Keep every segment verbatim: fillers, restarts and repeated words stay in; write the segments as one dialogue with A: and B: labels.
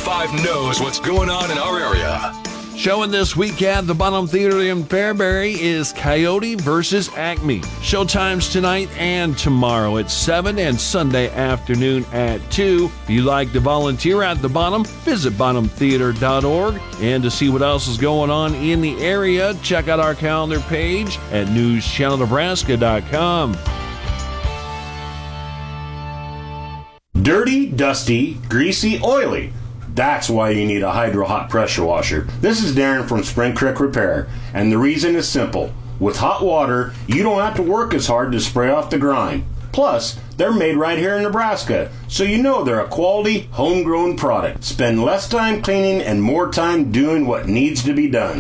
A: five knows what's going on in our area.
B: Showing this week at the Bonham Theater in Fairbury is Coyote versus Acme. Showtimes tonight and tomorrow at seven and Sunday afternoon at two. If you'd like to volunteer at the Bonham, visit bonham theater dot org. And to see what else is going on in the area, check out our calendar page at news channel nebraska dot com.
C: Dirty, dusty, greasy, oily. That's why you need a Hydro Hot pressure washer. This is Darren from Spring Creek Repair, and the reason is simple. With hot water, you don't have to work as hard to spray off the grime. Plus, they're made right here in Nebraska, so you know they're a quality, homegrown product. Spend less time cleaning and more time doing what needs to be done.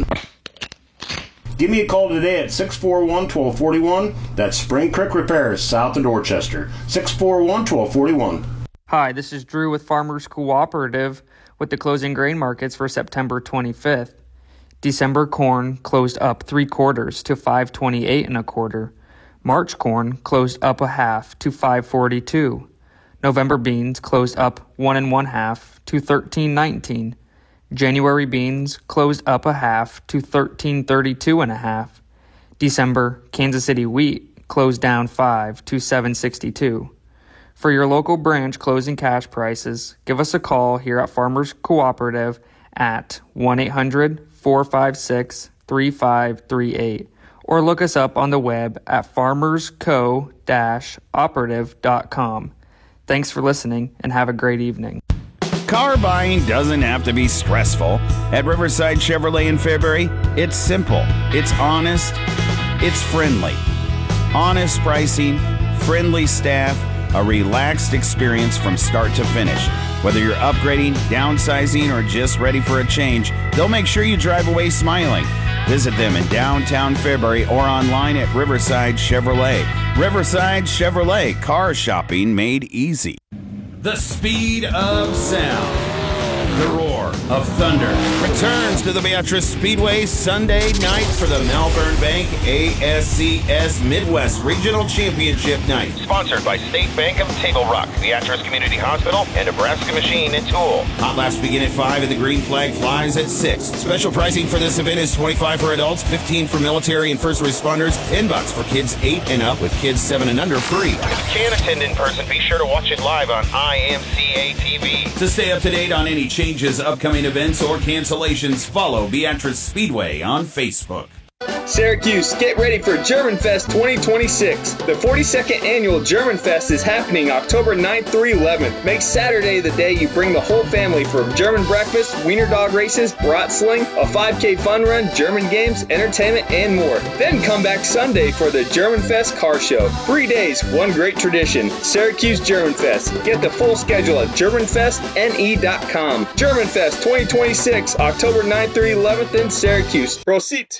C: Give me a call today at six four one, one two four one. That's Spring Creek Repair, south of Dorchester. six four one, one two four one.
D: Hi, this is Drew with Farmers Cooperative with the closing grain markets for September twenty-fifth. December corn closed up three quarters to five twenty-eight and a quarter. March corn closed up a half to five forty-two. November beans closed up one and one half to thirteen nineteen. January beans closed up a half to thirteen thirty-two and a half. December Kansas City wheat closed down five to seven sixty-two. For your local branch closing cash prices, give us a call here at Farmers Cooperative at one eight hundred, four five six, three five three eight or look us up on the web at farmers co dash operative dot com. Thanks for listening and have a great evening.
E: Car buying doesn't have to be stressful. At Riverside Chevrolet in Fairbury, it's simple, it's honest, it's friendly. Honest pricing, friendly staff, a relaxed experience from start to finish. Whether you're upgrading, downsizing, or just ready for a change, they'll make sure you drive away smiling. Visit them in downtown Fairbury or online at Riverside Chevrolet. Riverside Chevrolet, car shopping made easy.
F: The speed of sound. The roar of thunder returns to the Beatrice Speedway Sunday night for the Malvern Bank A S C S Midwest Regional Championship Night.
G: Sponsored by State Bank of Table Rock, Beatrice Community Hospital, and Nebraska Machine and Tool.
F: Hot laps begin at five and the green flag flies at six. Special pricing for this event is twenty-five dollars for adults, fifteen dollars for military and first responders, ten bucks for kids eight and up, with kids seven and under free.
G: If you can't attend in person, be sure to watch it live on I M C A T V.
F: To stay up to date on any changes, upcoming events, or cancellations, follow Beatrice Speedway on Facebook.
H: Syracuse, get ready for German Fest twenty twenty-six. The forty-second annual German Fest is happening October ninth through eleventh. Make Saturday the day you bring the whole family for German breakfast, wiener dog races, brat sling, a five K fun run, German games, entertainment, and more. Then come back Sunday for the German Fest car show. Three days, one great tradition. Syracuse German Fest. Get the full schedule at german fest n e dot com. German Fest twenty twenty-six, October ninth through eleventh in Syracuse. Proceed.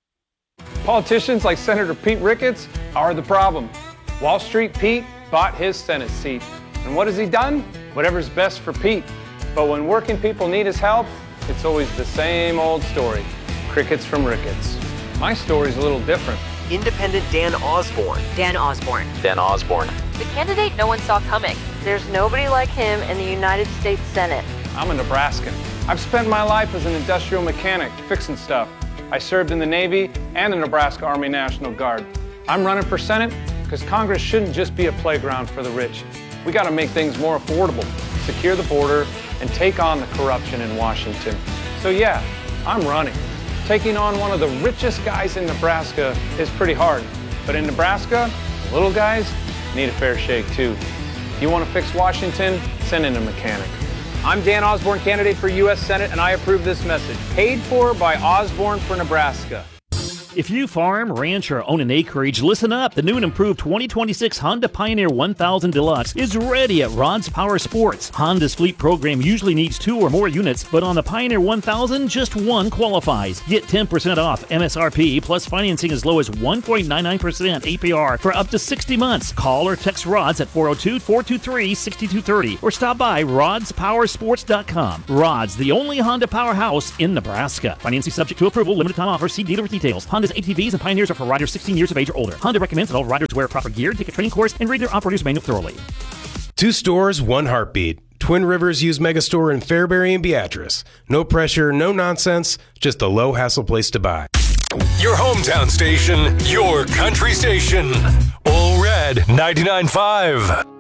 I: Politicians like Senator Pete Ricketts are the problem. Wall Street Pete bought his Senate seat. And what has he done? Whatever's best for Pete. But when working people need his help, it's always the same old story. Crickets from Ricketts. My story's a little different.
J: Independent Dan Osborne.
K: Dan Osborne.
J: Dan Osborne.
K: The candidate no one saw coming. There's nobody like him in the United States Senate.
I: I'm a Nebraskan. I've spent my life as an industrial mechanic, fixing stuff. I served in the Navy and the Nebraska Army National Guard. I'm running for Senate because Congress shouldn't just be a playground for the rich. We got to make things more affordable, secure the border, and take on the corruption in Washington. So yeah, I'm running. Taking on one of the richest guys in Nebraska is pretty hard. But in Nebraska, the little guys need a fair shake too. You want to fix Washington? Send in a mechanic. I'm Dan Osborne, candidate for U S Senate, and I approve this message. Paid for by Osborne for Nebraska.
L: If you farm, ranch, or own an acreage, listen up. The new and improved twenty twenty-six Honda Pioneer one thousand Deluxe is ready at Rod's Power Sports. Honda's fleet program usually needs two or more units, but on the Pioneer one thousand, just one qualifies. Get ten percent off M S R P, plus financing as low as one point nine nine percent A P R for up to sixty months. Call or text Rods at four oh two, four two three, six two three oh or stop by rods power sports dot com. Rods, the only Honda powerhouse in Nebraska. Financing subject to approval, limited time offer. See dealer for details. Honda's A T Vs and Pioneers are for riders sixteen years of age or older. Honda recommends that all riders wear proper gear, take a training course, and read their operator's manual thoroughly.
M: Two stores, one heartbeat. Twin Rivers Used Megastore in Fairbury and Beatrice. No pressure, no nonsense, just a low-hassle place to buy.
A: Your hometown station, your country station. All Red ninety-nine point five.